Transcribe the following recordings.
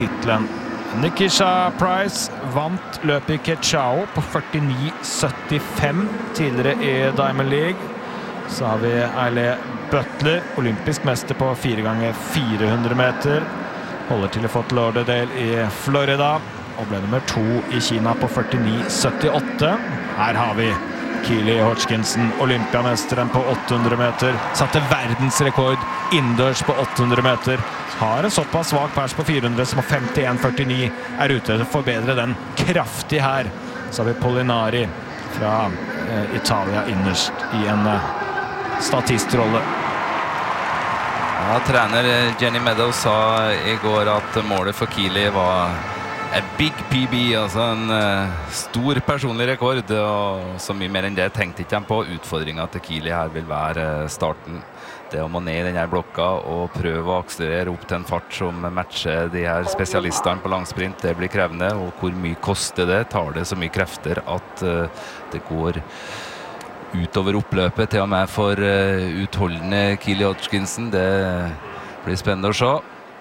Tittelen. Nikisha Price vant løpet i Kechao på 49,75 tidligere i Diamond League. Så har vi Ailey Butler, olympisk mester på 4x400 meter. Holder til å få til Lauderdale i Florida. Og ble nummer 2 i Kina på 49,78. Her har vi Keely Hodgkinson, olympiamesteren på 800 meter. Satte verdensrekord innendørs på 800 meter. Har en såpass svak pers på 400 som 51,49 er ute til å forbedre den kraftig her. Så har vi Polinari fra Italia innerst i en statistrolle. Ja, trener Jenny Meadows sa i går at målet for Keely var en big PB, altså en stor personlig rekord, og så mye mer enn det tenkte ikke de på. Utfordringen til Keely her vil være starten. Det å må ned i denne blokka og prøve å akselerere opp til en fart som matcher de her spesialistene på langsprint, det blir krevende, og hvor mye koster det? Tar det så mye krefter at det går utover oppløpet, til og med for utholdende Keely Hodgkinson. Det blir spennende å se.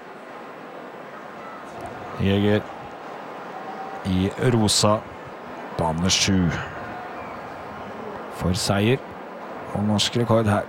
Jeger i rosa, bane 7 for seier og norsk rekord her.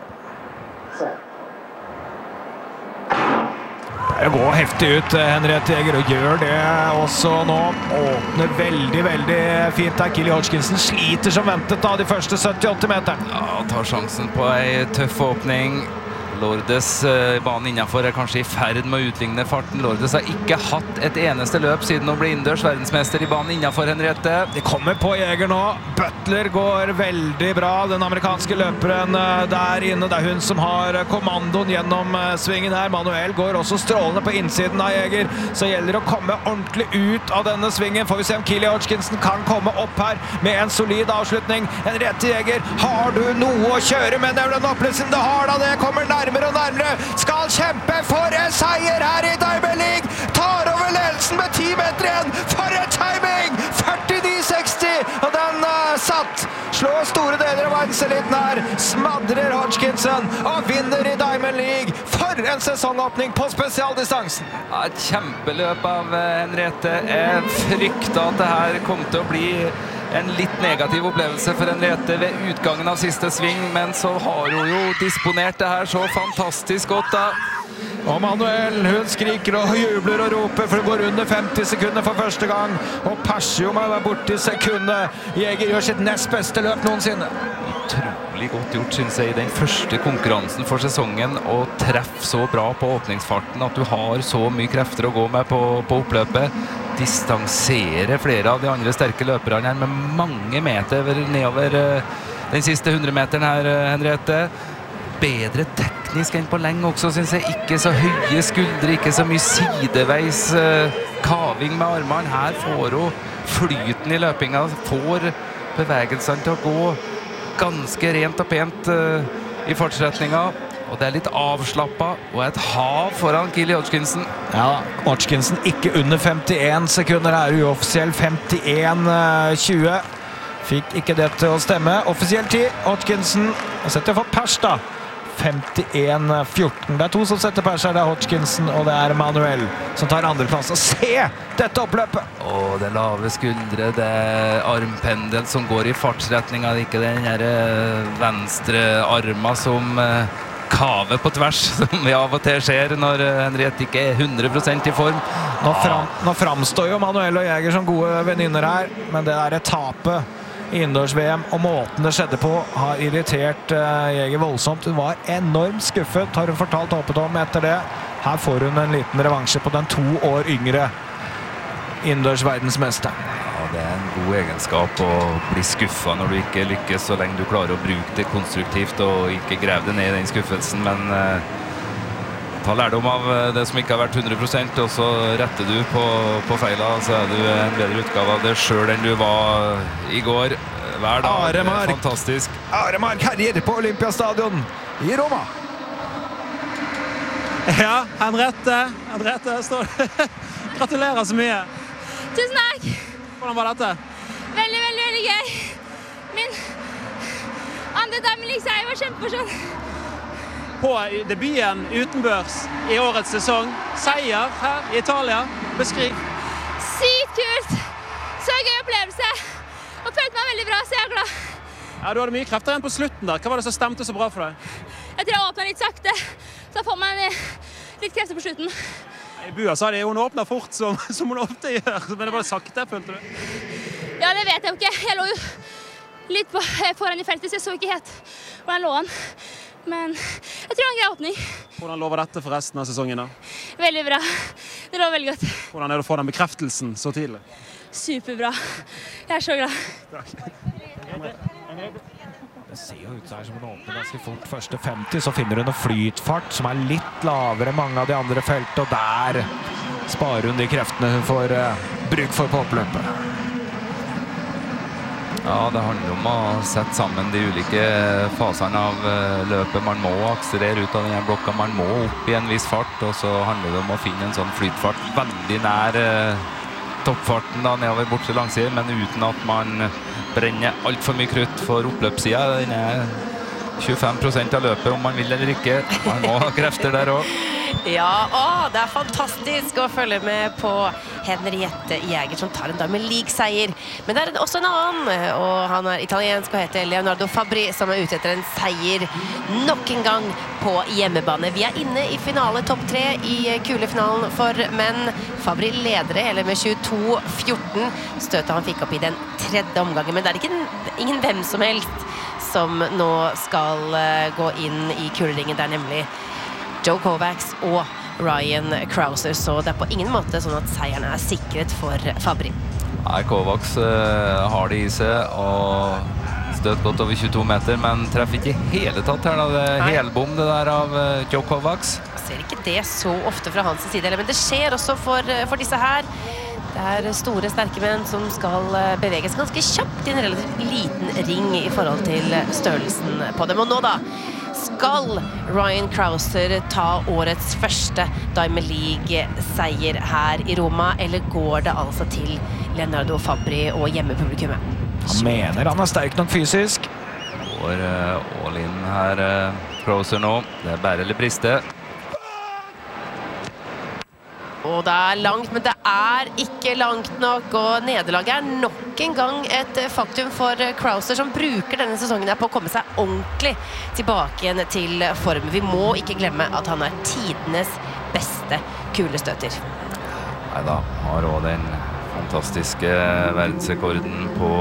Det går heftig ut, Henriette Jeger, og gjør det også nå. Åpner veldig, veldig fint her. Keely Hodgkinson sliter som ventet da de første 70-80 meteren. Ja, tar sjansen på en tøff åpning. Lourdes banen innenfor er kanskje i ferd med å utligne farten. Lourdes har ikke hatt et eneste løp siden hun ble innendørs verdensmester i banen innenfor, Henriette. De kommer på Jeger nå. Butler går veldig bra, den amerikanske løperen der inne. Det er hun som har kommandoen gjennom svingen her. Manuel går også strålende på innsiden av Jeger. Så gjelder det å komme ordentlig ut av denne svingen. Får vi se om Keely Hodgkinson kan komme opp her med en solid avslutning. Henriette Jeger, har du noe å kjøre med den oppløsningen? Det har da, det kommer nærmere og nærmere, skal kjempe for en seier her i Diamond League, tar over ledelsen med 10 meter igjen, for en timing, 49,60, og den satt, slår store deler av verdenseliten her, smadrer Hodgkinson og vinner i Diamond League, for en sesongåpning på spesialdistansen. Ja, et kjempeløp av Henriette. Jeg frykter at det her kommer til å bli en litt negativ opplevelse for Henriette ved utgangen av siste sving, men så har hun jo disponert det her så fantastisk godt da. Og Manuel, hun skriker og jubler og roper, for det går under 50 sekunder for første gang, og perser jo meg borti sekundet. Jeger gjør sitt nest beste løp noensinne. Utrolig godt gjort, synes jeg, i den første konkurransen for sesongen, og treffe så bra på åpningsfarten at du har så mye krefter å gå med på oppløpet. Distansere flere av de andre sterke løperne her med mange meter nedover den siste 100 meteren her, Henriette. Bedre teknisk enn på lenge også, synes jeg. Ikke så høye skuldre, ikke så mye sideveis kaving med armene. Her får hun flyten i løpinga, får bevegelsene til å gå ganske rent og pent i fartsretninga. Og det er litt avslappet, og et hav foran Keely Hodgkinson. Ja, Hodgkinson ikke under 51 sekunder, er uoffisiell 51,20. Fikk ikke det til å stemme. Offisiell tid, Hodgkinson. Og setter for pers da. 51,14. Det er to som setter pers her, det er Hodgkinson og det er Manuel som tar andreplass. Og se dette oppløpet! Og det er lave skuldre, det er armpendel som går i fartsretninga, det er ikke den der venstre arma som kave på tvers, som vi av og til ser når Henriette ikke er 100% i form. Nå framstår jo Manuel og Jeger som gode venninner her, men det der tapet i innendørs-VM og måten det skjedde på har irritert Jeger voldsomt. Hun var enormt skuffet, har hun fortalt håpet om etter det. Her får hun en liten revansje på den 2 år yngre innendørs verdensmester. Ja, det er en god egenskap å bli skuffet når du ikke lykkes, så lenge du klarer å bruke det konstruktivt og ikke greve det ned i den skuffelsen, men ta lærdom av det som ikke har vært 100%, og så retter du på feila, så er du en bedre utgave av det selv enn du var i går. Hver dag, Aremark. Fantastisk. Aremark herjer på Olympiastadion i Roma. Ja, Henriette står. Gratulerer så mye. Tusen takk. Hvordan var dette? Veldig, veldig, veldig gøy. Min andre Diamond League-seier var kjempemorsom. På debuten utenbørs i årets sesong. Seier her i Italia. Beskriv. Sykt kult! Så gøy opplevelse! Og følte meg veldig bra, så jeg er glad. Ja, du hadde mye krefter igjen på slutten der. Hva var det som stemte så bra for deg? Jeg tror jeg åpnet litt sakte, så jeg får meg litt krefter på slutten. I bua sa de hun åpner fort, som hun ofte gjør. Men det var sakte, følte du? Ja, det vet jeg jo ikke. Jeg lå jo litt foran i feltet, så jeg så ikke helt hvordan lå han. Men jeg tror det var en grei åpning. Hvordan lover dette for resten av sesongen da? Veldig bra. Det lover veldig godt. Hvordan er det å få den bekreftelsen så tidlig? Superbra. Jeg er så glad. Det ser jo ut som hun åpner ganske fort. Første 50, så finner hun en flytfart som er litt lavere enn mange av de andre feltene, og der sparer hun de kreftene hun får bruk for på oppløpet. Ja, det handler om å sette sammen de ulike fasene av løpet. Man må akselerere ut av denne blokka, man må opp i en viss fart, og så handler det om å finne en sånn flytfart veldig nær toppfarten da, nedover bort til langsiden, men uten at man brenner alt for mye krutt for oppløpssiden. Den er 25% av løpet om man vil eller ikke. Man må ha krefter der også. Ja, det er fantastisk å følge med på Henriette Jäger som tar en Diamond League-seier. Men det er også en annen, og han er italiensk og heter Leonardo Fabri, som er ute etter en seier nok en gang på hjemmebane. Vi er inne i finale topp 3 i kulefinalen for menn. Fabri leder det hele med 22-14. Støtet han fikk opp i den 3. omgangen, men det er ikke ingen hvem som helst som nå skal gå inn i kuleringen. Det er nemlig Joe Kovacs og Ryan Crouser, så det er på ingen måte sånn at seieren er sikret for Fabri. Nei, Kovacs har det i seg og støt godt over 22 meter, men treffer ikke i hele tatt her da. Det er helbom det der av Joe Kovacs. Jeg ser ikke det så ofte fra hans side, men det skjer også for disse her. Det er store, sterke menn som skal beveges ganske kjapt i en relativt liten ring i forhold til størrelsen på dem. Og nå da skal Ryan Crouser ta årets første Diamond League-seier her i Roma, eller går det altså til Leonardo Fabri og hjemmepublikummet? Han mener han er sterk nok fysisk. Går all in her, Crouser nå. Det er bære eller briste. Og det er langt, men det er ikke langt nok, og nederlaget er nok en gang et faktum for Crouser, som bruker denne sesongen på å komme seg ordentlig tilbake igjen til form. Vi må ikke glemme at han er tidenes beste kulestøter. Neida, har også den fantastiske verdensrekorden på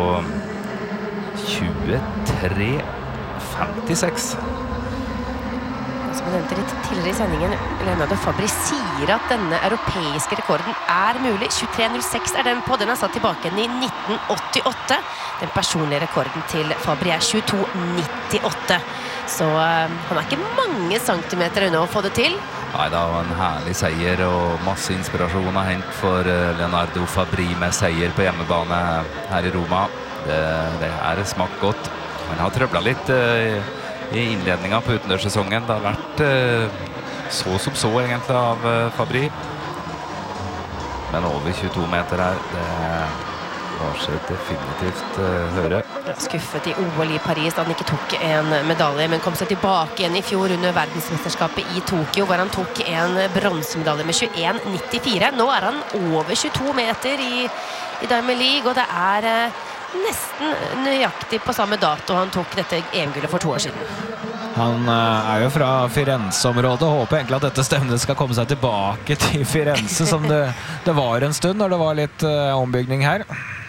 23.56. Som jeg nevnte litt tidligere i sendingen, Leonardo Fabri sier at denne europeiske rekorden er mulig. 23.06 er den på. Den er satt tilbake i 1988. Den personlige rekorden til Fabri er 22.98. Så han er ikke mange centimeter unna å få det til. Nei, det var en herlig seier og masse inspirasjon å hente for Leonardo Fabri med seier på hjemmebane her i Roma. Det her smakte godt. Han har trøblet litt i innledningen på utendørssesongen. Det har vært så som så egentlig av Fabri. Men over 22 meter her, det var seg definitivt høre. Skuffet i OL i Paris da han ikke tok en medalje, men kom seg tilbake igjen i fjor under verdensmesterskapet i Tokyo, hvor han tok en bronsemedalje med 21.94. Nå er han over 22 meter i Diamond League, og det er nesten nøyaktig på samme dato han tok dette EM-gullet for 2 år siden. Han er jo fra Firenze-området og håper egentlig at dette stevnet skal komme seg tilbake til Firenze, som det var en stund når det var litt ombygning her.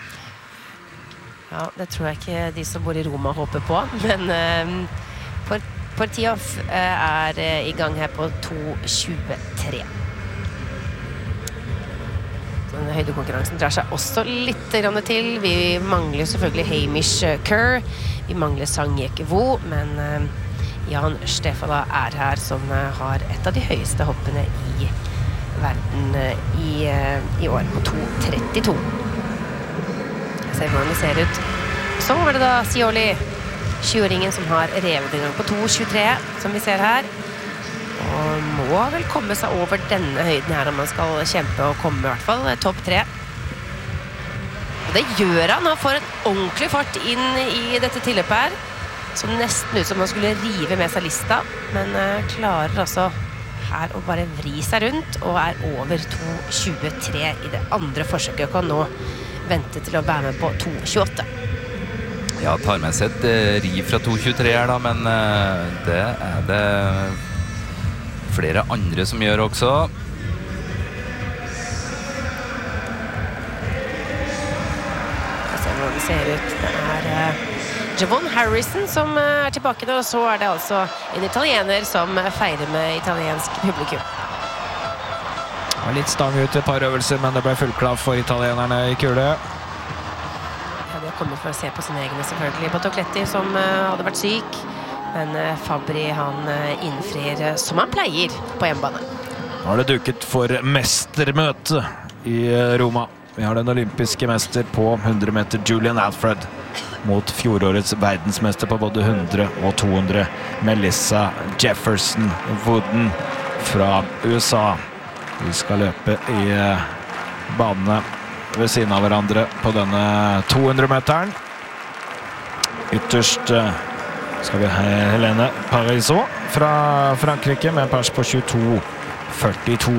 Ja, det tror jeg ikke de som bor i Roma håper på, men Portioff er i gang her på 2.23. Denne høydekonkurransen drar seg også litt til. Vi mangler selvfølgelig Hamish Kerr, vi mangler Sang-Yek Vo, men Jan Stefala er her, som har et av de høyeste hoppene i verden i år, på 2.32. Jeg ser hvordan det ser ut. Så var det da Scioli, 20-åringen, som har revet en gang på 2.23, som vi ser her. Og må vel komme seg over denne høyden her om man skal kjempe og komme i hvert fall topp 3. Og det gjør han. Han får en ordentlig fart inn i dette tilløpet her, som nesten ut som han skulle rive med seg lista, men klarer altså her å bare vri seg rundt, og over 2.23 i det andre forsøket, og kan nå vente til å være med på 2.28. Ja, tar med seg et riv fra 2.23 her da, men det det flere andre som gjør også. Det ser ut, det Javon Harrison som tilbake nå, og så det altså en italiener som feirer med italiensk publikum. Det var litt stang ut et par øvelser, men det ble fullklaff for italienerne i kule. Ja, de har kommet for å se på sine egne selvfølgelig. Batocletti som hadde vært syk, men Fabri han innfrir som han pleier på hjemmebane. Nå har det duket for mestermøte i Roma. Vi har den olympiske mester på 100 meter, Julian Alfred, mot fjorårets verdensmester på både 100 og 200, Melissa Jefferson Wooden fra USA. Vi skal løpe i banene ved siden av hverandre på denne 200-meteren. Ytterst skal vi ha Helene Parisot fra Frankrike med en pers på 22.42.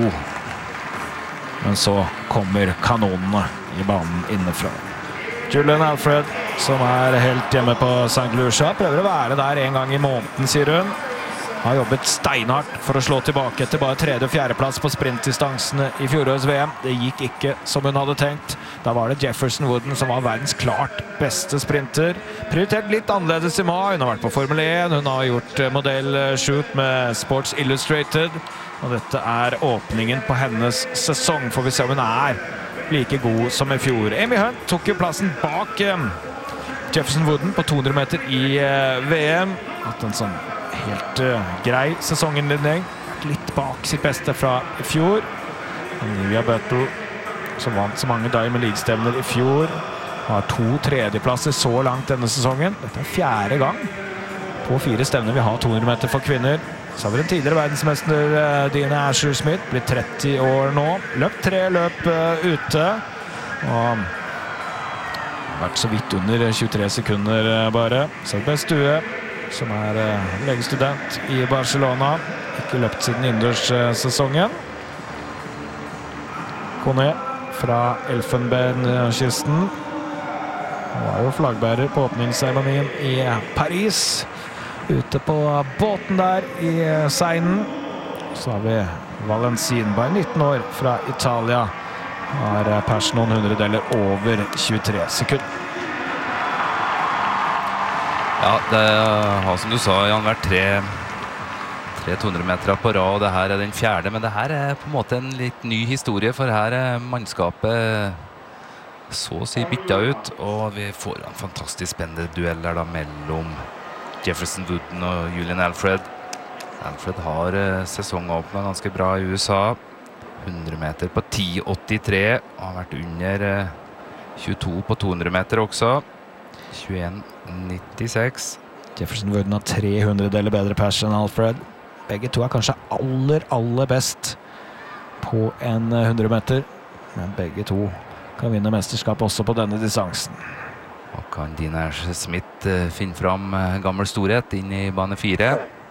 Men så kommer kanonene i banen innefra. Julian Alfred, som helt hjemme på St. Lucia, prøver å være der en gang i måneden, sier hun. Har jobbet steinhardt for å slå tilbake etter bare 3. og 4. plass på sprintdistansene i fjorårets VM. Det gikk ikke som hun hadde tenkt. Da var det Jefferson Wooden som var verdens klart beste sprinter. Prioritert litt annerledes i mai. Hun har vært på Formel 1, hun har gjort modellshoot med Sports Illustrated. Og dette åpningen på hennes sesong, får vi se om hun like god som i fjor. Amy Hunt tok jo plassen bak Jefferson Wooden på 200 meter i VM. Hatt en sånn helt grei sesonginnledning. Litt bak sitt beste fra i fjor. Olivia Buttle, som vant så mange Diamond League-stevner i fjor, har 2 tredjeplasser så langt denne sesongen. Dette 4. gang på 4 stevner vi har 200 meter for kvinner. Så har vi den tidligere verdensmester Dina Asher-Smith, blitt 30 år nå. Løpt 3 løp ute. Og vært så vidt under 23 sekunder bare. Sebbe Stue, som legestudent i Barcelona. Ikke løpt siden innendørssesongen. Kone fra Elfenbenskysten. Han var jo flaggbærer på åpningsseremonien i Paris. Ute på båten der i Seinen. Så har vi Valentin, bare 19 år fra Italia. Har pers noen hundredeler over 23 sekunder. Ja, det har som du sa, Jan, vært 3 200-meter på rad, og det her den 4., men det her på en måte en litt ny historie, for her mannskapet så å si bytta ut, og vi får en fantastisk spennende duell der da mellom Jefferson Wooden og Julian Alfred. Alfred har sesongåpnet ganske bra i USA. 100 meter på 10.83, har vært under 22 på 200 meter også. 21.96. Jefferson Wooden har 300-deler bedre pers enn Alfred. Begge to kanskje aller best på en 100 meter. Men begge to kan vinne mesterskap også på denne distansen. Og kan Dina Asher-Smith finne fram gammel storhet inn i bane 4.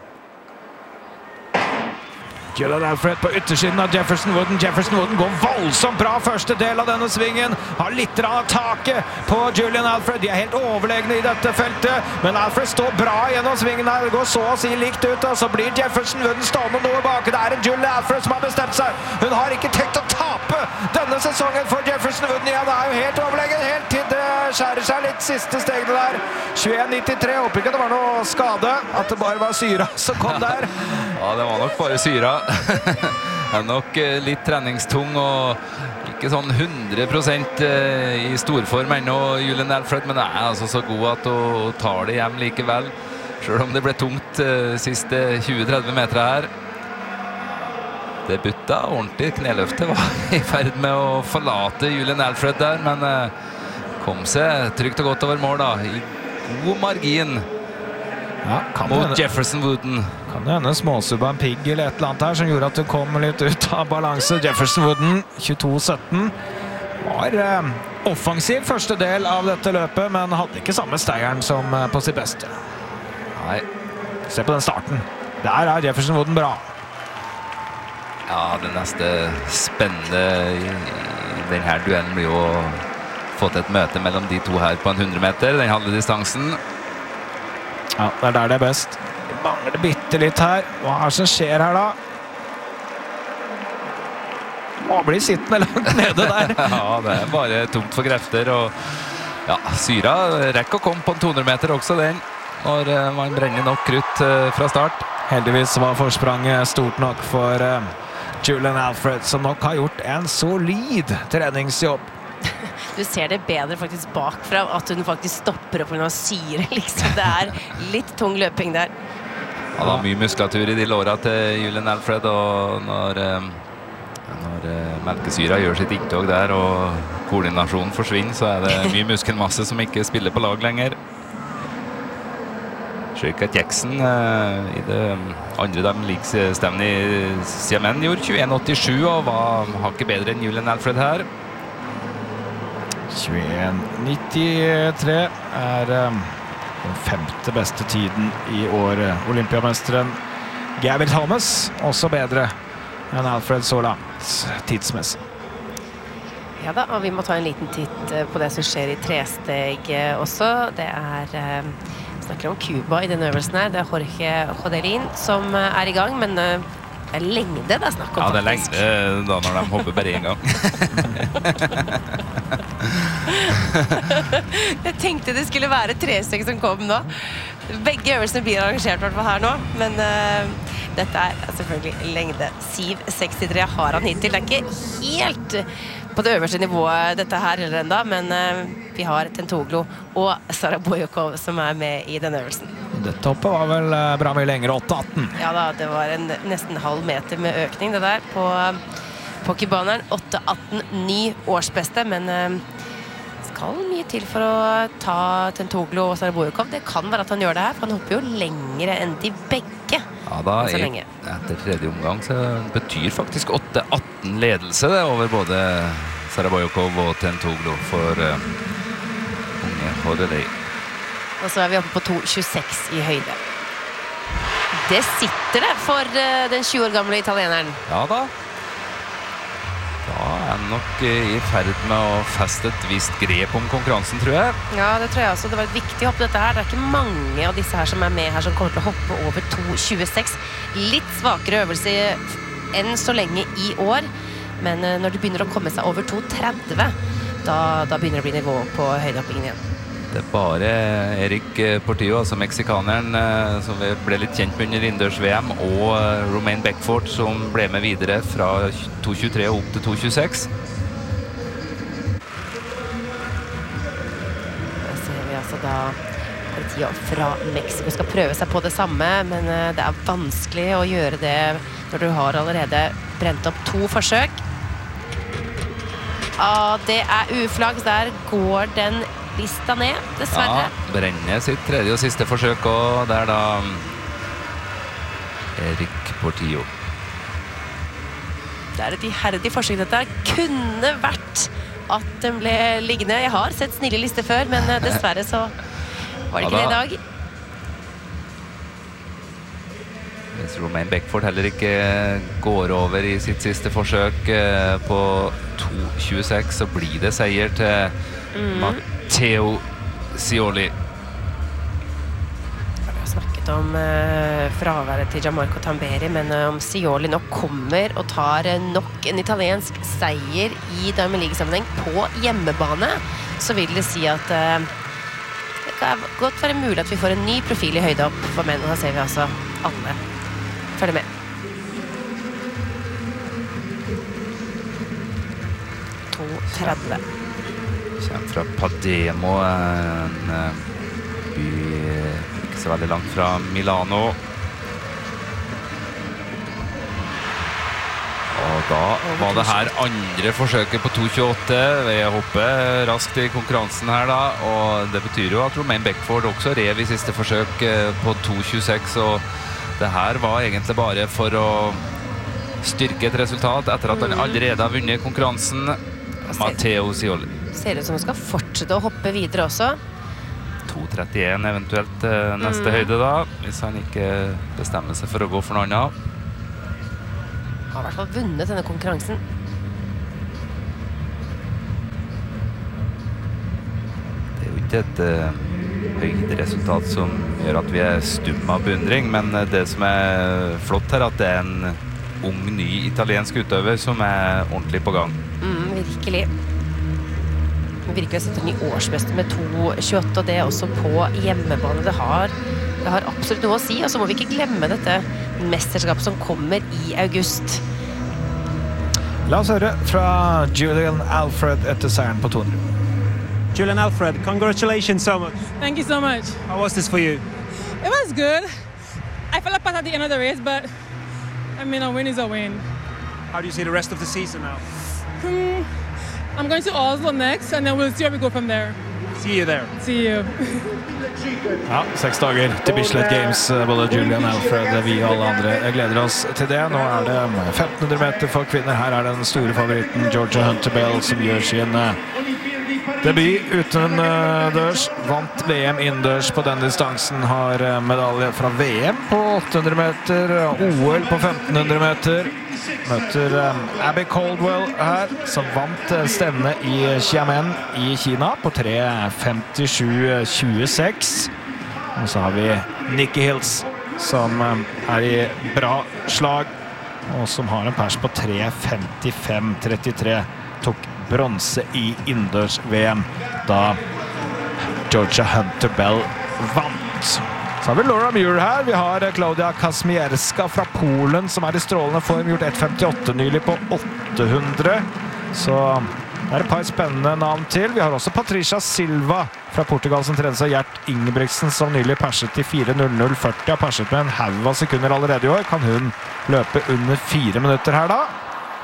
Julian Alfred på yttersiden av Jefferson Wooden. Jefferson Wooden går voldsomt bra første del av denne svingen. Har litt av taket på Julian Alfred. De helt overlegne i dette feltet. Men Alfred står bra gjennom svingen her. Det går så å si likt ut. Og så blir Jefferson Wooden stående noe bak. Det en Julian Alfred som har bestemt seg. Hun har ikke tenkt å tape denne sesongen for Jefferson Wooden. Ja, det jo helt overlegen. Helt til det skjærer seg litt siste stegene der. 21.93. Håper ikke det var noe skade. At det bare var syra som kom der. Ja, det var nok bare syra. Nok litt treningstung og ikke sånn 100% i storform ennå, Julian Alfred, men altså så god at hun tar det hjem likevel, selv om det ble tungt siste 20-30 meter her. Det butta ordentlig, kneløftet var i ferd med å forlate Julian Alfred der, men kom seg trygt og godt over mål da, i god margin. Ja, mot Jefferson Wooden. Kan det hende småsubba en pigg eller et eller annet her som gjorde at du kom litt ut av balanse. Jefferson Wooden, 22.17. Var offensiv første del av dette løpet, men hadde ikke samme steieren som på sitt beste. Nei. Se på den starten. Der Jefferson Wooden bra. Ja, det neste spennende i denne duellen blir jo å få til et møte mellom de to her på en 100 meter, den halve distansen. Ja, det der det best. Vi mangler bitte litt her. Hva er det som skjer her da? Må bli sittende langt nede der. Ja, det bare tomt for krefter, og ja, Syra rekker å komme på en 200 meter også den, når man brenner nok krutt fra start. Heldigvis var forspranget stort nok for Julian Alfred, som nok har gjort en solid treningsjobb. Du ser det bedre faktisk bakfra, at hun faktisk stopper opp på grunn av syre, liksom. Det er litt tung løping der. Ja, det er mye muskulatur i de låra til Julian Alfred, og når melkesyra gjør sitt inntog der, og koordinasjonen forsvinner, så er det mye muskelmasse som ikke spiller på lag lenger. Shrika Jackson i det andre Diamond League-stevnet i Xiamen gjorde 21,87 og var hakket bedre enn Julian Alfred her. 21,93 er den 5. beste tiden i år. Olympiamesteren Gabby Thomas også bedre enn Alfred så langt tidsmessig. Ja da, og vi må ta en liten titt på det som skjer i tresteg også. Det er snakker om Cuba i denne øvelsen her. Det er Jorge Jodelin som er i gang, men det er lengde det er snakk om. Ja, det er lengde da når de hopper bare en gang. Jeg tenkte det skulle være tresteg som kom nå. Begge øvelsene blir arrangert hvert fall her nå, men dette er selvfølgelig lengde. 7,63 har han hittil. Det er ikke helt på det øverste nivået dette her heller enda, men vi har Tentoglou og Saraboyokov som er med i denne øvelsen. Dette hoppet var vel bra mye lenger, 8,18. Ja da, det var en nesten halv meter med økning det der på kubaneren. 8,18, ny årsbeste, men skal mye til for å ta Tentoglou og Saraboyokov. Det kan være at han gjør det her, for han hopper jo lengre enn de begge. Ja da, etter tredje omgang så betyr faktisk 8,18 ledelse det over både Saraboyokov og Tentoglou for unge Hodelay. Og så er vi oppe på 2,26 i høyde. Det sitter det for den 20 år gamle italieneren. Ja da. Da er han nok i ferd med å feste et visst grep om konkurransen, tror jeg. Ja, det tror jeg også. Det var et viktig hopp dette her. Det er ikke mange av disse her som er med her som kommer til å hoppe over 2,26. Litt svakere øvelse enn så lenge i år. Men når det begynner å komme seg over 2,30, da begynner det å bli nivå på høydehoppingen igjen. Det er bare Erik Portillo, altså meksikaneren, som vi ble litt kjent med under innendørs-VM, og Romain Beckford, som ble med videre fra 2,23 og opp til 2,26. Da ser vi altså da Portillo fra Mexico skal prøve seg på det samme, men det er vanskelig å gjøre det når du har allerede brent opp 2 forsøk. Ja, det er uflagg. Der går den lista ned, dessverre. Ja, brenner sitt tredje og siste forsøk, og det er da Erik Portillo. Det er et iherdig forsøk dette. Kunne vært at den ble liggende. Jeg har sett snille lister før, men dessverre så var det ikke det i dag. Hvis Romain Beckford heller ikke går over i sitt siste forsøk på 2,26, så blir det seier til Matteo Scioli. Vi har snakket om fraværet til Gianmarco Tamberi, men om Scioli nok kommer og tar nok en italiensk seier i Diamond League-sammenheng på hjemmebane, så vil det si at det kan godt være mulig at vi får en ny profil i høyde opp for menn, og da ser vi altså alle følge med. 2,30. Kjem fra Pademo, en by ikke så veldig langt fra Milano. Og da var det her andre forsøket på 2,28. Jeg hopper raskt i konkurransen her da, og det betyr jo at Romain Beckford også rev i siste forsøk på 2,26, og det her var egentlig bare for å styrke et resultat etter at han allerede har vunnet konkurransen. Matteo Scioli. Ser ut som han skal fortsette å hoppe videre også. 2,31 eventuelt neste høyde da, hvis han ikke bestemmer seg for å gå for noe annet. har I hvert fall vunnet denne konkurransen. Det jo ikke et høyderesultat som gjør at vi stumme av beundring, men det som flott her, at det en ung, ny italiensk utøver som ordentlig på gang. Virkelig. Virkelig å sette ny årsmester med 2.28, og det også på hjemmebane. Det har absolutt noe å si, og så må vi ikke glemme dette mesterskapet som kommer I august. La oss høre fra Julian Alfred etter seieren på 200. Julian Alfred, congratulations so much. Thank you so much. How was this for you? It was good. I fell apart at the end of the race, but I mean, a win is a win. How do you see the rest of the season now? I'm going to Oslo next, and then we'll see where we go from there. See you there. See you. Ja, 6 dager til Bislett Games, både Julian Alfred, vi og alle andre gleder oss til det. Nå det 1500 meter for kvinner. Her den store favoritten Georgia Hunter Bell som gjør sin debut utendørs. Vant VM innendørs på den distansen, har medalje fra VM på 800 meter, OL på 1500 meter. Møter Abby Caldwell her, som vant stevne I Xiamen I Kina på 3.57.26. Og så har vi Nikki Hills, som I bra slag, og som har en pers på 3.55.33. Tok bronse I innendørs VM da Georgia Hunter Bell vant. Så har vi Laura Muir her. Vi har Klaudia Kazmierska fra Polen som I strålende form, gjort 1.58 nylig på 800. Så det et par spennende navn til. Vi har også Patricia Silva fra Portugal som trener seg. Gjert Ingebrigtsen som nylig perset I 4.00.40. Har perset med en haug av sekunder allerede I år. Kan hun løpe under 4 minutter her da?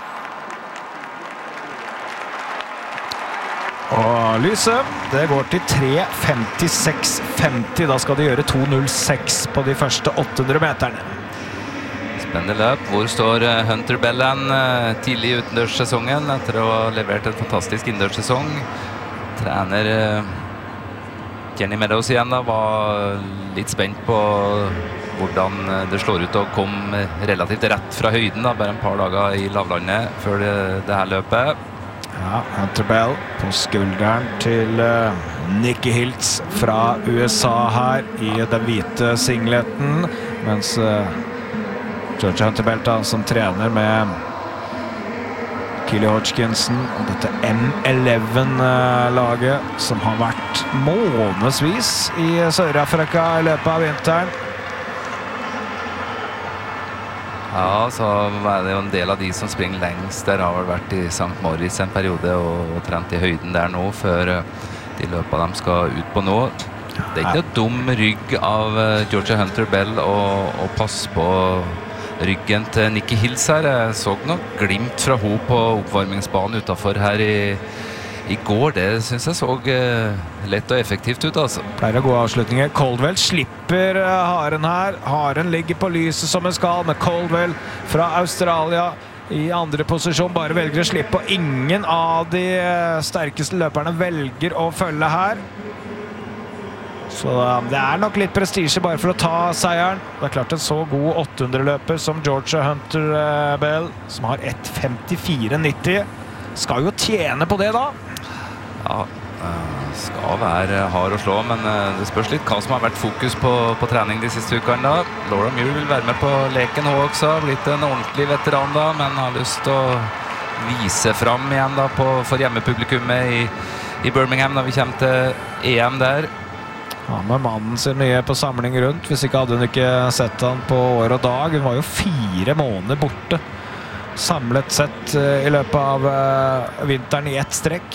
Og lyset, det går til 3.56.50. Da skal de gjøre 2.06 på de første 800 meterne. Spennende løp. Hvor står Hunter Bell tidlig I utendørssesongen etter å ha levert en fantastisk innendørssesong? Trener Jenny Meadows igjen da, var litt spent på hvordan det slår ut å komme relativt rett fra høyden da, bare en par dager I lavlandet før det her løpet. Ja, Hunter Bell på skulderen til Nikki Hills fra USA her I den hvite singleten, mens Georgia Hunter Bell da, som trener med Keely Hodgkinson og dette M11-laget som har vært månedsvis I Sør-Afrika I løpet av vinteren. Ja, så det jo en del av de som springer lengst der har vel vært I St. Moritz en periode og trent I høyden der nå før de løpene de skal ut på nå. Det ikke noe dum rygg av Georgia Hunter Bell å passe på ryggen til Nikki Hills her. Jeg så noe glimt fra henne på oppvarmingsbanen utenfor her I går. Det synes jeg så lett og effektivt ut altså. Pleier å gå avslutninger. Caldwell slipper haren her. Haren ligger på lyset som en skal med Caldwell fra Australia I andre posisjon. Bare velger å slippe, og ingen av de sterkeste løperne velger å følge her. Så det nok litt prestige bare for å ta seieren. Det klart en så god 800-løper som Georgia Hunter Bell, som har 1.54.90, skal jo tjene på det da. Ja, skal være hard å slå, men det spørs litt hva som har vært fokus på trening de siste ukene da. Laura Muir vil være med på leken også, blitt en ordentlig veteran da, men har lyst til å vise fram igjen da for hjemmepublikummet I Birmingham når vi kommer til EM der. Ja, med mannen sin mye på samling rundt. Hvis ikke hadde hun ikke sett han på år og dag. Hun var jo 4 måneder borte samlet sett I løpet av vinteren I ett strekk.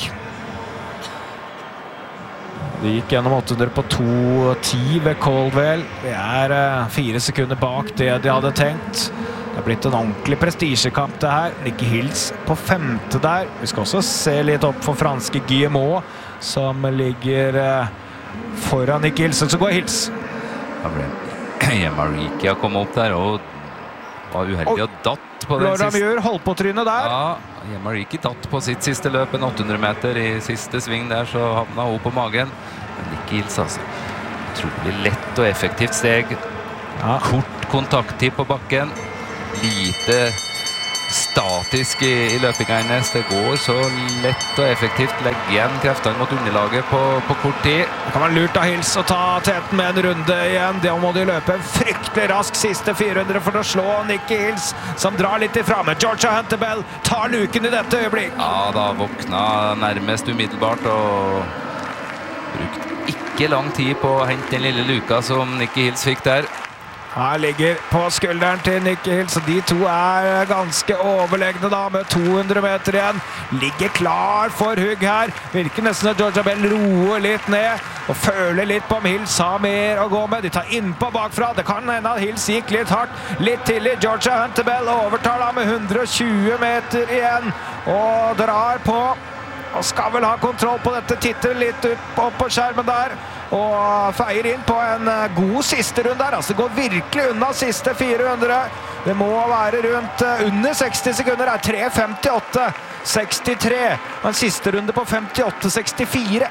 De gikk gjennom 800 på 2.10 ved Caldwell. Det 4 sekunder bak det de hadde tenkt. Det blitt en ordentlig prestigekamp det her. Nikki Hills på 5. der. Vi skal også se litt opp for franske Guillemot, som ligger foran Nikki Hills. Så går Hills. Da ble Marika kom opp der og var uheldig og datt på den Laura Muir holdt på trynet der. Ja, Marika datt på sitt siste løp, en 800 meter I siste sving der, så havna hun på magen. Men Nikki Hills altså, utrolig lett og effektivt steg. Ja. Kort kontakttid på bakken. Lite statisk i løpinga hennes. Det går så lett og effektivt. Legge igjen kreftene mot underlaget på kort tid. Det kan være lurt av Hills å ta teten med en runde igjen. Da må de løpe fryktelig raskt siste 400 for å slå Nikki Hills, som drar litt ifra med. Georgia Hunter-Bell tar luken i dette øyeblikk. Ja, da våkna nærmest umiddelbart og brukte ikke lang tid på å hente den lille luka som Nikki Hills fikk der. Her ligger på skulderen til Nikki Hills, og de to ganske overlegne da, med 200 meter igjen. Ligger klar for hugg her. Virker nesten at Georgia Bell roer litt ned og føler litt på om Hills har mer å gå med. De tar innpå bakfra. Det kan hende at Hills gikk litt hardt. Litt tidlig. Georgia Hunter-Bell overtar da med 120 meter igjen og drar på. Og skal vel ha kontroll på dette. Titter litt opp på skjermen der og feier inn på en god siste runde der. Altså, det går virkelig unna siste 400. Det må være rundt under 60 sekunder. Det 3.58,63. Og en siste runde på 58,64.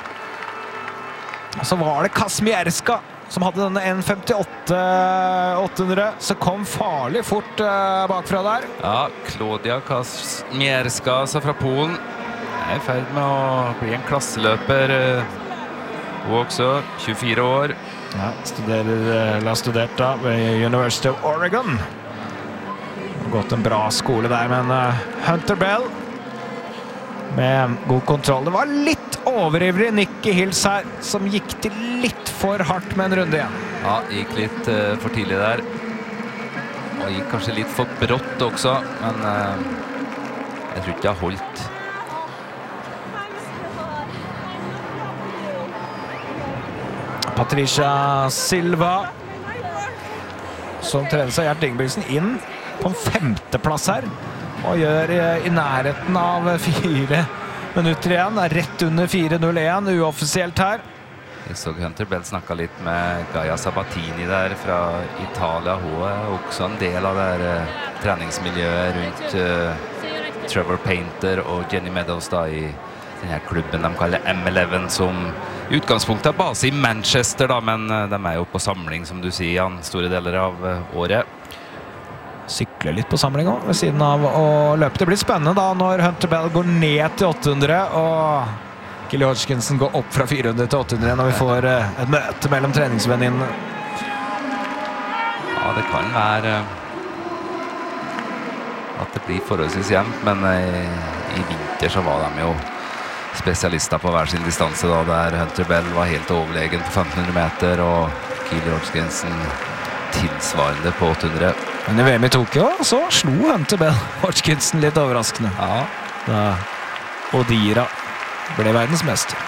Så var det Kazmierska som hadde denne 1.58,800, så kom farlig fort bakfra der. Ja, Claudia Kazmierska, altså fra Polen, I ferd med å bli en klasseløper. Hun også, 24 år. Ja, studert da ved University of Oregon. Gått en bra skole der, men Hunter-Bell med god kontroll. Det var litt overivrig Nikki Hills her, som gikk til litt for hardt med en runde igjen. Ja, gikk litt for tidlig der. Og gikk kanskje litt for brått også, men jeg tror ikke det har holdt. Patricia Silva, som trener seg Gjert Ingebrigtsen inn på en 5. plass her, og gjør I nærheten av 4 minutter igjen, rett under 4.01, uoffisielt her. Jeg så Hunter-Bell snakket litt med Gaia Sabatini der fra Italia. Hun også en del av det treningsmiljøet rundt Trevor Painter og Jenny Meadows da I denne klubben de kaller M11, som I utgangspunktet base I Manchester da, men de jo på samling, som du sier, Jan, store deler av året. Sykler litt på samling også, ved siden av å løpe. Det blir spennende da, når Hunter-Bell går ned til 800, og Kelly Hodgkinson går opp fra 400 til 800, når vi får et møte mellom treningsvenninnene. Ja, det kan være at det blir forholdsvis jevnt, men I vinter så var de jo spesialister på hver sin distanse da, der Hunter-Bell var helt overlegen på 1500 meter, og Kelly Hodgkinson tilsvarende på 800. Men I VM I Tokyo så slo Hunter-Bell Hodgkinson litt overraskende. Ja. Da Odira ble verdensmester.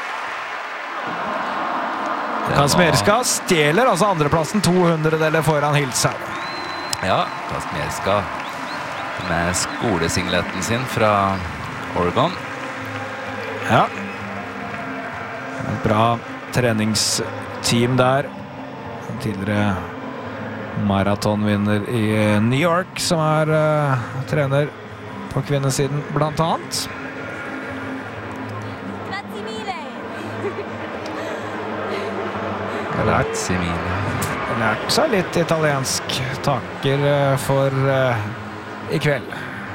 Kazmierska stjeler altså andreplassen 200-deler foran Hills her. Ja, Kazmierska med skolesingleten sin fra Oregon. Ja. Et bra treningsteam der. En tidligere maratonvinner I New York, som trener på kvinnesiden, blant annet. Lært seg litt italiensk. Takker for I kveld.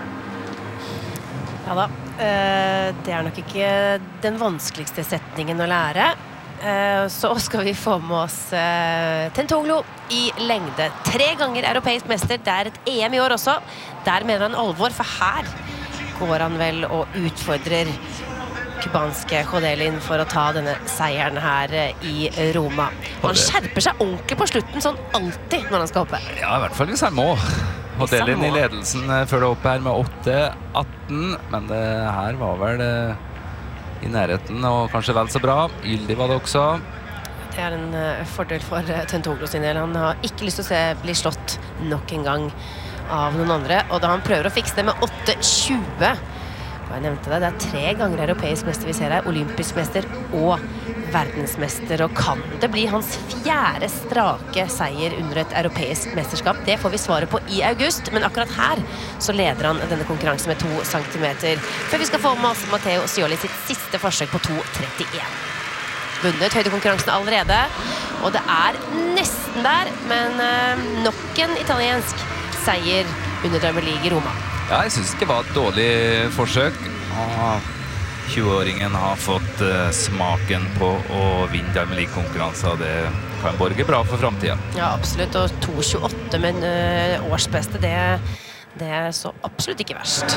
Ja da, det nok ikke den vanskeligste setningen å lære. Så skal vi få med oss Tentoglu I lengde. 3 ganger europeisk mester. Det et EM I år også. Der mener han alvor, for her går han vel og utfordrer kubanske Jodelin for å ta denne seieren her I Roma. Han skjerper seg ordentlig på slutten, sånn alltid når han skal hoppe. Ja, I hvert fall hvis han må. Jodelin I ledelsen følger opp her med 8.18, men det her var vel I nærheten, og kanskje vel så bra. Gyldig var det også. Det en fordel for Tentoglu sin del. Han har ikke lyst til å bli slått nok en gang av noen andre, og da han prøver å fikse det med 8.20, og jeg nevnte det, det 3 ganger europeisk mester vi ser her, olympisk mester og verdensmester, og kan det bli hans 4. strake seier under et europeisk mesterskap? Det får vi svaret på I august, men akkurat her så leder han denne konkurransen med 2 centimeter, før vi skal få med oss Matteo Scioli sitt siste forsøk på 2.31. Vunnet høydekonkurransen allerede, og det nesten der, men nok en italiensk seier under Diamond League I Roma. Ja, jeg synes ikke det var et dårlig forsøk. 20-åringen har fått smaken på å vinne Diamond League-konkurranser. Det kan borge bra for fremtiden. Ja, absolutt. Og 2.28 med årsbeste, det er så absolutt ikke verst.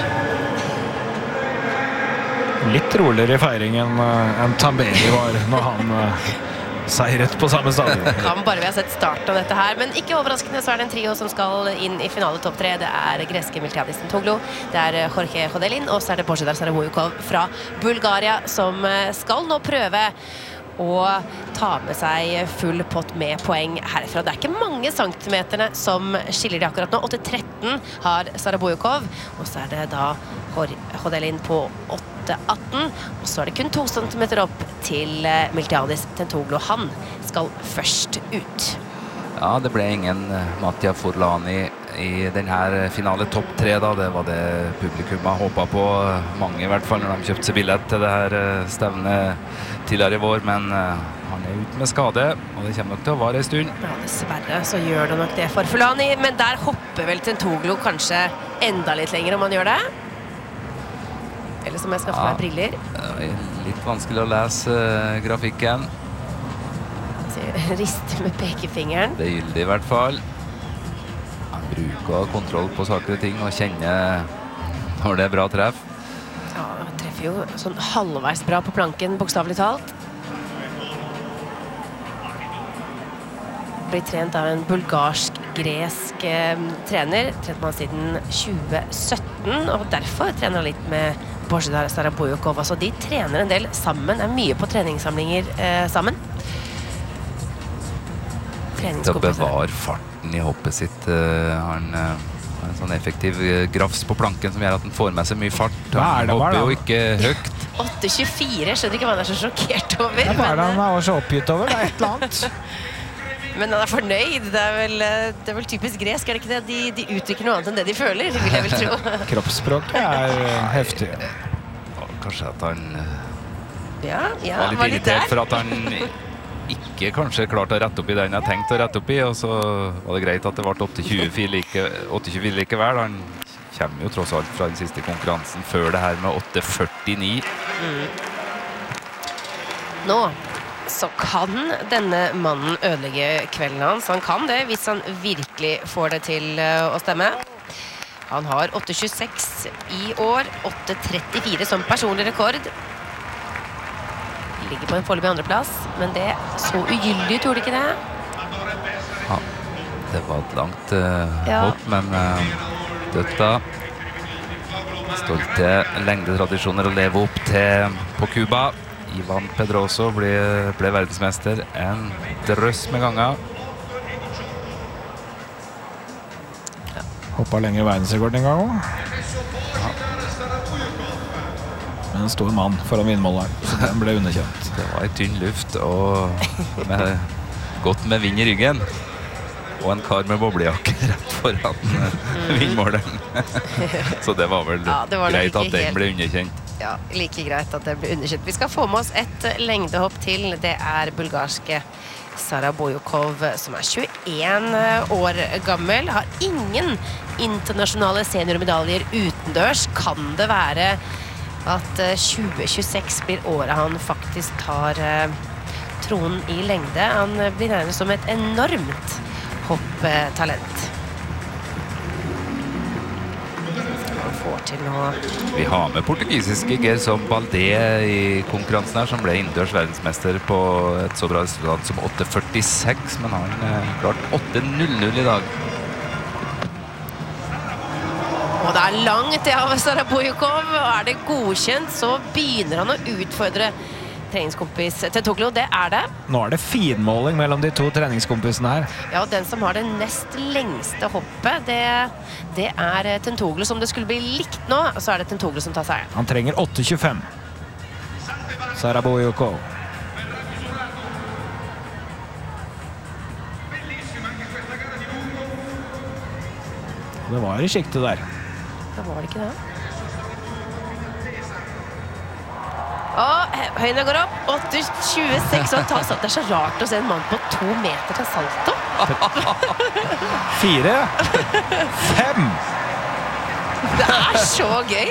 Litt roligere i feiringen enn Tamberi var når han seiret på samme stadion. Kan bare vi har sett starten av dette her, men ikke overraskende så er det en trio som skal inn i finale topp 3. Det er greske Miltiadis Tentoglu, det er Jorge Hodelin, og så er det Božidar Sarabojukov fra Bulgaria som skal nå prøve å ta med seg full pott med poeng herfra. Det er ikke mange centimeterne som skiller de akkurat nå. 8.13 har Sarabojukov, og så er det da Hodelin på 8.18, og så er det kun 2 centimeter opp til Miltiadis Tentoglu. Han skal først ut. Ja, det ble ingen Mattia Forlani i denne finale topp 3 da. Det var det publikum har håpet på, mange i hvert fall, når de kjøpte seg billett til det her stevnet tidligere i vår, men han er ute med skade, og det kommer nok til å vare en stund. Ja, dessverre så gjør det nok det for Forlani, men der hopper vel Tentoglu kanskje enda litt lenger om han gjør det? Eller så må jeg skaffe meg briller. Det er litt vanskelig å lese grafikken. Rister med pekefingeren. Det er gyldig i hvert fall. Han bruker kontroll på saker og ting og kjenner når det er bra treff. Ja, han treffer jo sånn halvveis bra på planken, bokstavelig talt. Blir trent av en bulgarsk-gresk trener. Trent man siden 2017, og derfor trener han litt med Božidar Sarabojukov. Altså, de trener en del sammen, er mye på treningssamlinger sammen. Til å bevare farten i hoppet sitt. Han har en sånn effektiv grafs på planken som gjør at han får med seg mye fart. Han hopper jo ikke høyt. 8.24, skjønner ikke hva han er så sjokkert over. Det er bare han er så oppgitt over, det er et eller annet. Men han er fornøyd. Det er vel typisk gresk, er det ikke det? De uttrykker noe annet enn det de føler, vil jeg vel tro. Kroppsspråket er heftig. Kanskje at han var litt irritert for at han ikke kanskje klarte å rette opp i det han hadde tenkt å rette opp i, og så var det greit at det ble 8.24 likevel. Han kommer jo tross alt fra den siste konkurransen før det her med 8.49. Nå så kan denne mannen ødelegge kvelden hans. Han kan det hvis han virkelig får det til å stemme. Han har 8.26 i år, 8.34 som personlig rekord. Ligger på en foreløpig andreplass, men det så ugyldig ut, gjorde ikke det? Ja, det var et langt hopp, men dødt da. Stolte lengdetradisjoner å leve opp til på Cuba. Ivan Pedroso ble verdensmester en drøss med ganger. Hoppet lenger verdensrekord en gang også. Men en stor mann foran vindmåleren, så den ble underkjent. Det var i tynn luft og godt med vind i ryggen. Og en kar med boblejakke rett foran vindmåleren. Så det var vel greit at den ble underkjent. Ja, like greit at det ble underkjent. Vi skal få med oss et lengdehopp til. Det er bulgarske Sarabojukov, som er 21 år gammel. Har ingen internasjonale seniormedaljer utendørs. Kan det være at 2026 blir året han faktisk tar tronen i lengde? Han blir regnet som et enormt hopptalent. Vi har med portugisiske Gerson Baldé i konkurransen her, som ble innendørs verdensmester på et så bra resultat som 8.46, men han klart 8.00 i dag. Og det er langt av Sarabojukov, og er det godkjent, så begynner han å utfordre treningskompis Tentoglu. Det er det. Nå er det finmåling mellom de to treningskompisene her. Ja, og den som har det nest lengste hoppet, det er Tentoglu. Som det skulle bli likt nå, så er det Tentoglu som tar seieren. Han trenger 8.25. Sarabojukov. Det var i skiktet der. Da var det ikke det. Og høyene går opp, 8.26, og det er så rart å se en mann på 2 meter til salto. 4, 5. Det så gøy.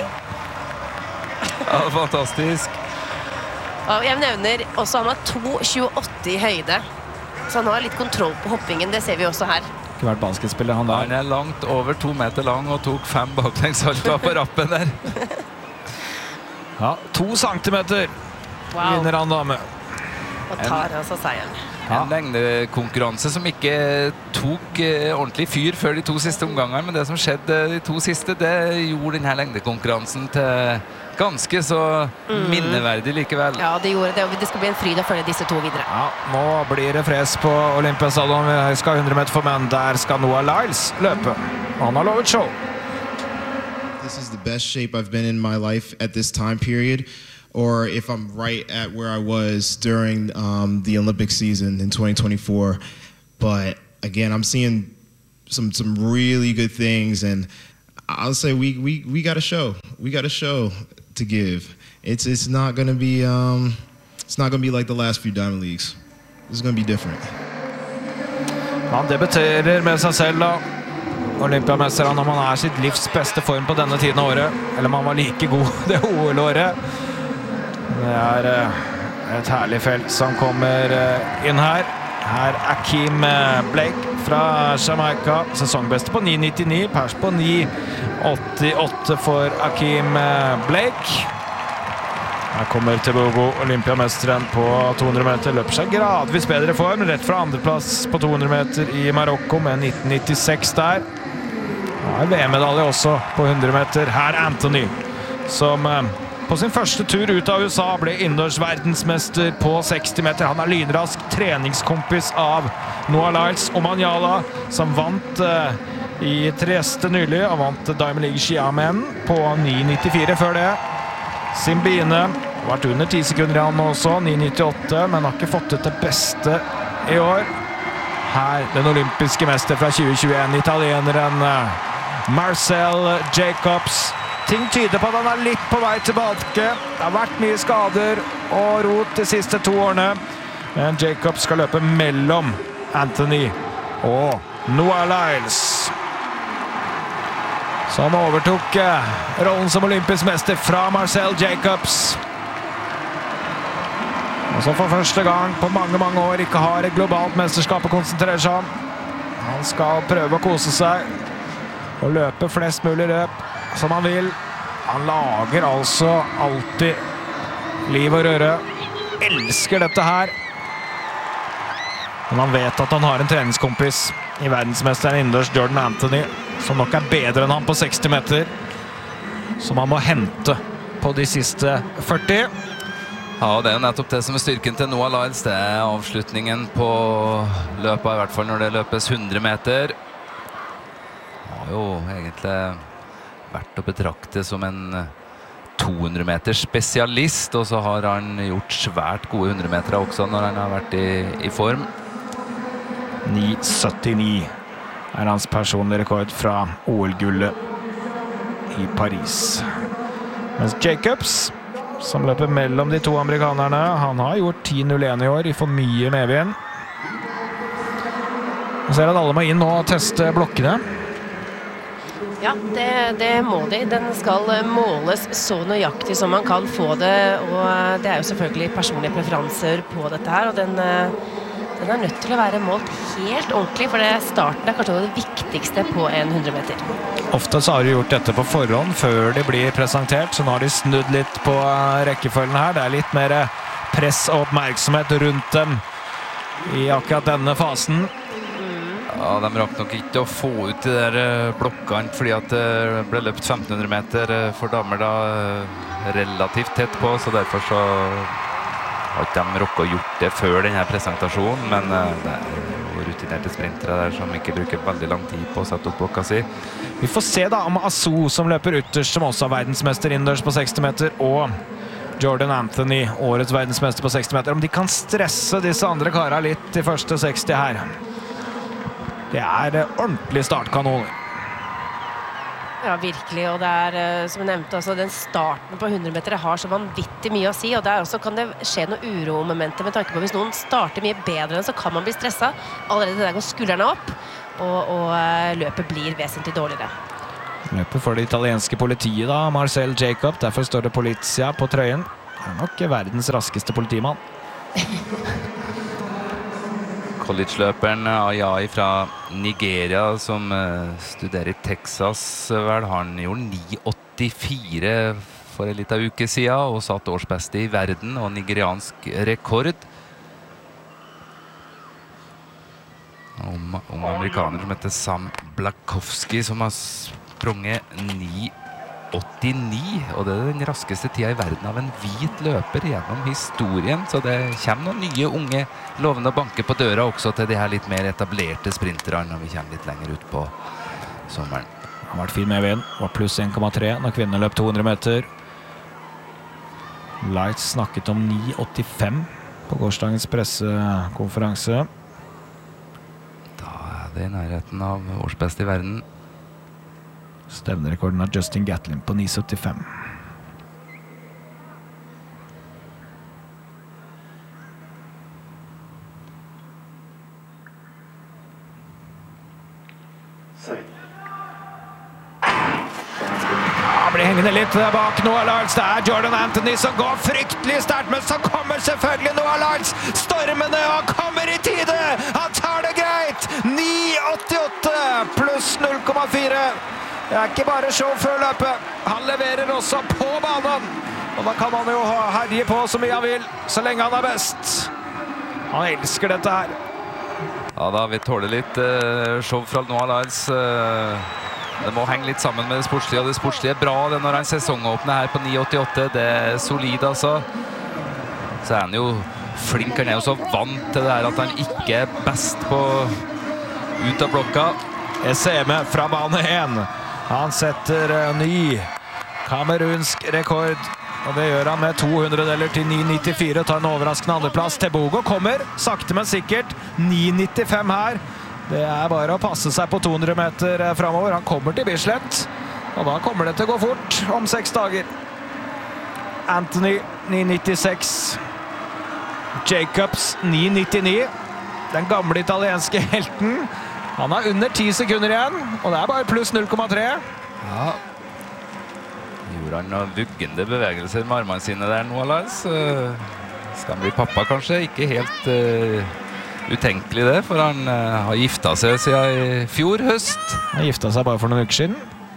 Ja, fantastisk. Og jeg nevner også han har 2,28 i høyde. Så han har litt kontroll på hoppingen, det ser vi også her. Ikke vært basketspiller han der. Han langt over 2 meter lang og tok 5 baklengssaltoer på rappen der. Ja, 2 centimeter vinner han da med. Og tar altså seieren. En lengdekonkurranse som ikke tok ordentlig fyr før de 2 siste omgangene, men det som skjedde de 2 siste, det gjorde denne lengdekonkurransen til ganske så minneverdig likevel. Ja, det gjorde det, og det skal bli en fryd å følge disse 2 videre. Ja, nå blir det fres på Olympiastadion. Vi skal 100 meter for menn. Der skal Noah Lyles løpe. Han har lovet show. This is the best shape I've been in my life at this time period. Or if I'm right at where I was during the Olympic season in 2024. But again, I'm seeing some really good things, and I'll say we got a show. We got a show to give. It's not gonna be like the last few Diamond Leagues. It's gonna be different. Han debuterer med seg selv da. Olympiamesteren, om han sitt livs beste form på denne tiden av året, eller om han var like god det OL-året. Det et herlig felt som kommer inn her. Her Akeem Blake fra Jamaica. Sesongbeste på 9,99. Pers på 9,88 for Akeem Blake. Her kommer Tebogo, olympiamesteren på 200 meter. Løper seg gradvis bedre form. Rett fra andreplass på 200 meter i Marokko med 19,96 der. VM-medalje også på 100 meter. Her Anthony, som på sin første tur ut av USA ble innendørs verdensmester på 60 meter. Han lynrask treningskompis av Noah Lyles og Manyala, som vant i Trieste nylig, og vant Diamond League skiamenn på 9,94 før det. Simbine har vært under 10 sekunder i han også, 9,98, men har ikke fått ut det beste i år. Her den olympiske mester fra 2021, italieneren Marcel Jacobs. Ting tyder på at han litt på vei tilbake. Det har vært mye skader og rot de siste 2 årene. Men Jacobs skal løpe mellom Anthony og Noah Lyles. Så han overtok rollen som olympisk mester fra Marcel Jacobs. Og så for første gang på mange år ikke har et globalt mesterskap å konsentrere seg om. Han skal prøve å kose seg og løpe flest mulig løp som han vil. Han lager altså alltid liv og røre. Elsker dette her. Men han vet at han har en treningskompis i verdensmesteren innendørs, Jordan Anthony, som nok bedre enn han på 60 meter, som han må hente på de siste 40. Ja, det jo nettopp det som styrken til Noah Lyles. Det avslutningen på løpet, i hvert fall når det løpes 100 meter. Det har jo egentlig vært å betrakte som en 200 meters spesialist, og så har han gjort svært gode 100 meter også når han har vært i form. 9,79 hans personlige rekord fra OL-gullet i Paris. Mens Jacobs, som løper mellom de 2 amerikanerne, han har gjort 10,01 i år i for mye medvind. Jeg ser at alle må inn og teste blokkene. Ja, det må de. Den skal måles så nøyaktig som man kan få det, og det jo selvfølgelig personlige preferanser på dette her, og den nødt til å være målt helt ordentlig, for starten kanskje det viktigste på en 100 meter. Ofte så har de gjort dette på forhånd, før de blir presentert, så nå har de snudd litt på rekkefølgen her. Det litt mer press og oppmerksomhet rundt dem i akkurat denne fasen. Ja, de rakk nok ikke å få ut de der blokkene, fordi at det ble løpt 1500 meter for damer da relativt tett på, så derfor så har ikke de rukket å gjort det før denne presentasjonen, men det jo rutinerte sprintere der som ikke bruker veldig lang tid på å sette opp blokka si. Vi får se da om Asu, som løper ytterst, som også er verdensmester innendørs på 60 meter, og Jordan Anthony, årets verdensmester på 60 meter, om de kan stresse disse andre karene litt i første 60 her. Det ordentlig startkanoner. Ja, virkelig, og det som jeg nevnte, altså, den starten på 100 meter har så vanvittig mye å si, og der også kan det skje noe uromomenter med tanke på hvis noen starter mye bedre, så kan man bli stresset. Allerede der går skuldrene opp, og løpet blir vesentlig dårligere. Løper for det italienske politiet da, Marcel Jacob. Derfor står det Polizia på trøyen. Han nok verdens raskeste politimann. College-løperen Ayai fra Nigeria, som studerer i Texas, vel, han gjorde 9,84 for en liten uke siden, og satt årsbeste i verden, og nigeriansk rekord. Ung amerikaner som heter Sam Blakowski, som har sprunget 9,89, og det den raskeste tida i verden av en hvit løper gjennom historien, så det kommer noen nye unge lovende å banke på døra også til de her litt mer etablerte sprinterne når vi kommer litt lenger ut på sommeren. Han har vært fin med vind, var pluss 1,3 når kvinnene løp 200 meter. Lights snakket om 9,85 på gårsdagens pressekonferanse. Da det i nærheten av årsbeste i verden. Stevnerekorden av Justin Gatlin på 9,75. Han blir hengende litt bak Noah Lyles. Det er Jordan Anthony som går fryktelig sterkt, men så kommer selvfølgelig Noah Lyles stormende og kommer i tide. Han tar det greit. 9,88 pluss 0,4. Det er ikke bare show før løpet. Han leverer også på banen. Og da kan han jo herje på så mye han vil, så lenge han er best. Han elsker dette her. Ja, da vi tåler litt show fra Noah Lyles. Det må henge litt sammen med det sportslige, og det sportslige er bra det når han sesongåpner her på 9,88. Det er solid, altså. Så er han jo flink, han er jo så vant til det her at han ikke er best på ut av blokka. SM fra bane 1. Han setter ny kamerunsk rekord, og det gjør han med 200-deler til 9,94, tar en overraskende andreplass. Tebogo kommer, sakte men sikkert, 9,95 her. Det er bare å passe seg på 200 meter fremover. Han kommer til Bislett, og da kommer det til å gå fort om 6 dager. Anthony 9,96. Jacobs 9,99. Den gamle italienske helten. Han har under 10 sekunder igjen, og det er bare pluss 0,3. Ja. Gjorde han noen vuggende bevegelser med armene sine der nå, Lars? Skal han bli pappa kanskje? Ikke helt utenkelig det, for han har giftet seg siden i fjor høst. Han giftet seg bare for noen uker siden.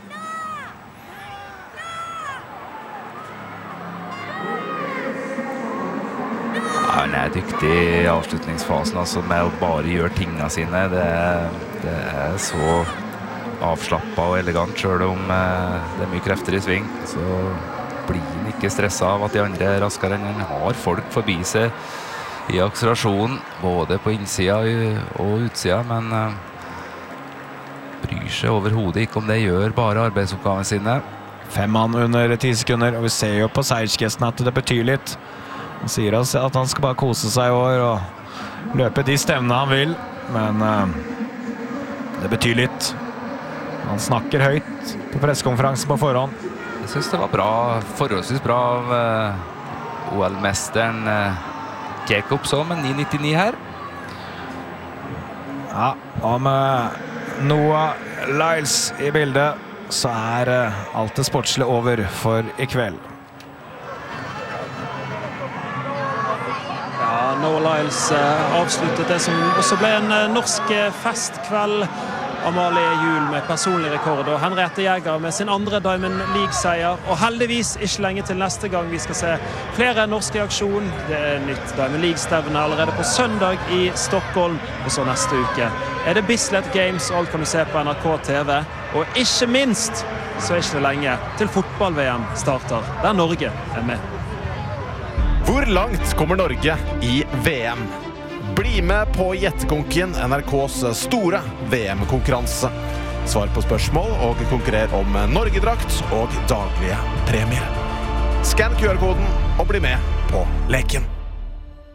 Han er dyktig i avslutningsfasen, altså med å bare gjøre tingene sine. Det er så avslappet og elegant, selv om det er mye krefter i sving. Så blir han ikke stresset av at de andre er raskere enn han. Har folk forbi seg i akselerasjon, både på innsida og utsida, men bryr seg overhodet ikke om det, gjør bare arbeidsoppgavene sine. 5 mann under 10 sekunder, og vi ser jo på seiersgesten at det betyr litt. Han sier at han skal bare kose seg i år og løpe de stevnene han vil, men det betyr litt. Han snakker høyt på pressekonferansen på forhånd. Jeg synes det var bra, forholdsvis bra av OL-mesteren Jacob så, med 9,99 her. Ja, og med Noah Lyles i bildet, så er alt det sportslige over for i kveld. Noah Lyles avsluttet det som også ble en norsk festkveld. Amalie Juhl med personlig rekord, og Henriette Jäger med sin andre Diamond League-seier. Og heldigvis ikke lenge til neste gang vi skal se flere norske i aksjon. Det er nytt Diamond League-stevne allerede på søndag i Stockholm, og så neste uke er det Bislett Games, og alt kan du se på NRK TV. Og ikke minst så er ikke det lenge til fotball-VM starter, der Norge er med. Hvor langt kommer Norge i VM? Bli med på Gjettekonken, NRKs store VM-konkurranse. Svar på spørsmål og konkurrer om Norgedrakt og daglige premier. Skann QR-koden og bli med på leken.